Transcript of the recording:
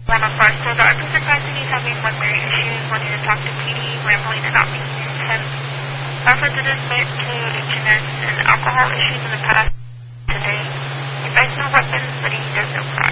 105. So the other capacity is having one major issues, wanting to talk to PD, rambling and not making any sense. However, did admit to internet and alcohol issues in the past today. He buys no weapons, but he